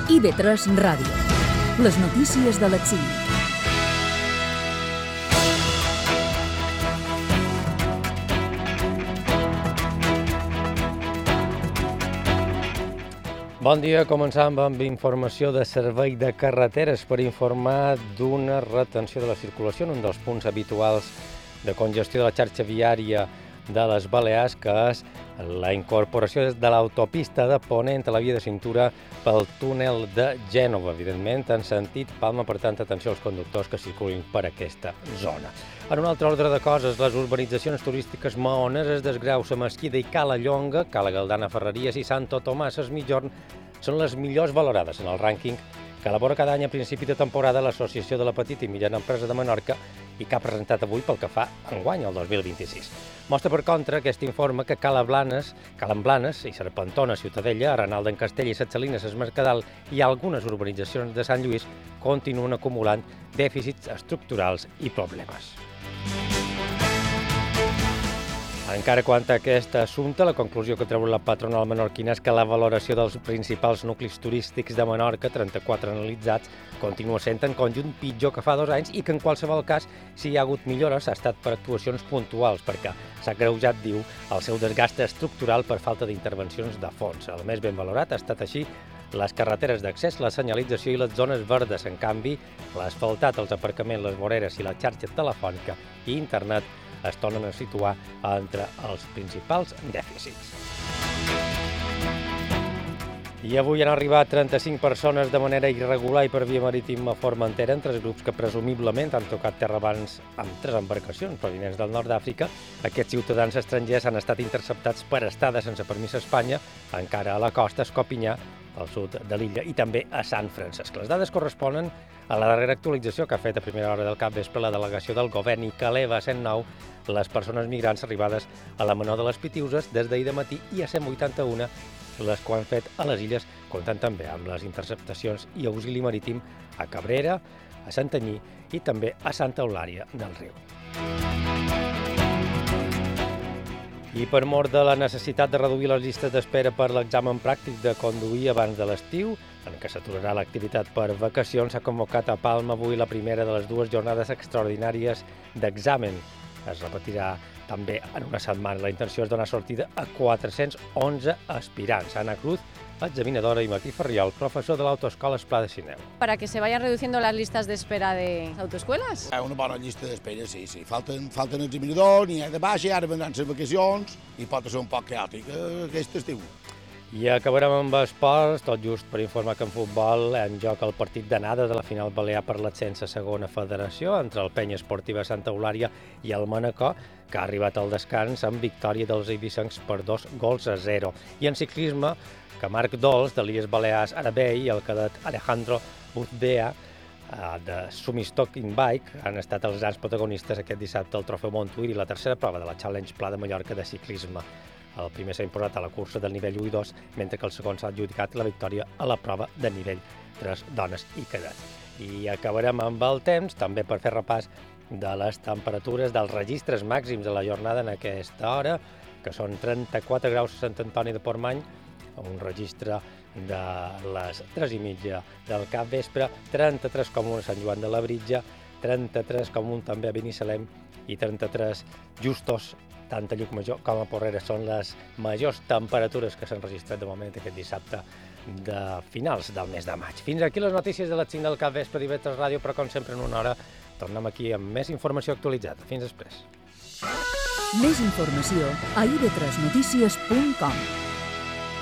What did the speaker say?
IB3 Ràdio. Les notícies de les 5. Bon dia, començam amb informació de servei de carreteres per informar d'una retenció de la circulació en un dels punts habituals de congestió de la xarxa viària de les Balears, que és la incorporació de l'autopista de Ponent a la via de cintura pel túnel de Gènova, evidentment, en sentit Palma, per tant, atenció als conductors que circulin per aquesta zona. En un altre ordre de coses, les urbanitzacions turístiques maoneses d'Esgrauça, Mesquida i Cala Llonga, Cala Galdana, Ferreries i Santo Tomàs es Migjorn són les millors valorades en el rànquing que elabora cada any a principi de temporada l'Associació de la Petita i Mitjana Empresa de Menorca i que ha presentat avui pel que fa enguany, el 2026. Mostra, per contra, aquest informe que Cala Blanes i Serpentona, Ciutadella, Arenal d'en Castell i Ses Salines, Es Mercadal i algunes urbanitzacions de Sant Lluís continuen acumulant dèficits estructurals i problemes. Encara quant a aquest assumpte, la conclusió que treu la patronal menorquina és que la valoració dels principals nuclis turístics de Menorca, 34 analitzats, continua sent en conjunt pitjor que fa 2 anys i que en qualsevol cas, si hi ha hagut millores, ha estat per actuacions puntuals, perquè s'ha agreujat, diu, el seu desgast estructural per falta d'intervencions de fons. El més ben valorat ha estat així les carreteres d'accés, la senyalització i les zones verdes. En canvi, l'asfaltat, els aparcaments, les voreres i la xarxa telefònica i internet es tornen a situar entre els principals dèficits. I avui han arribat 35 persones de manera irregular i per via marítima a Formentera, en 3 grups que presumiblement han tocat terra abans amb 3 embarcacions provinents del nord d'Àfrica. Aquests ciutadans estrangers han estat interceptats per estada sense permís a Espanya, encara a la costa, a Escopinyà, al sud de l'illa, i també a Sant Francesc. Les dades corresponen a la darrera actualització que ha fet a primera hora del capvespre la delegació del govern i que eleva a 109 les persones migrants arribades a la Menor de les Pitiuses des d'ahir de matí i a 181 les que han fet a les illes, comptant també amb les interceptacions i auxili marítim a Cabrera, a Santanyí i també a Santa Eulària del Riu. I per mor de la necessitat de reduir les llistes d'espera per l'examen pràctic de conduir abans de l'estiu, en què s'aturarà l'activitat per vacacions, s'ha convocat a Palma avui la primera de les 2 jornades extraordinàries d'examen. Es repetirà també en una setmana. La intenció és donar sortida a 411 aspirants. Ana Cruz, examinadora, y Martí Ferriol, profesor de l'Autoescola Esplà de Sineu. Para que se vayan reduciendo las listas de espera de autoescuelas. Una bona llista d'espera, sí. Falten examinadors, n'hi ha de baixa, ara vendran les vacacions i pot ser un poc caòtic aquest estiu. I acabarem amb esports, tot just per informar que en futbol en joc el partit d'anada de la final balear per l'ascens a segona federació entre el Penya Esportiva Santa Eulària i el Manacor, que ha arribat al descans amb victòria dels eivissencs per 2-0. I en ciclisme, que Marc Dols, de l'IES Balears Arabei, i el cadet Alejandro Buzdea, de Sumistock in Bike, han estat els grans protagonistes aquest dissabte al Trofeu Montuïr i la tercera prova de la Challenge Pla de Mallorca de ciclisme. El primer s'ha imposat a la cursa del nivell 1 i 2, mentre que el segon s'ha adjudicat la victòria a la prova de nivell 3, dones i cadets. I acabarem amb el temps, també per fer repàs de les temperatures dels registres màxims de la jornada en aquesta hora, que són 34 graus a Sant Antoni de Portmany, un registre de les 3:30 del capvespre, 33,1 a Sant Joan de Labritja, 33,1 també a Binissalem i 33 justos tant a Llucmajor com a Porrera. Són les majors temperatures que s'han registrat de moment aquest dissabte de finals del mes de maig. Fins aquí les notícies de les 5 del capvespre d'IB3 Ràdio, però com sempre en una hora tornem aquí amb més informació actualitzada. Fins després. Més informació a ib3notícies.com.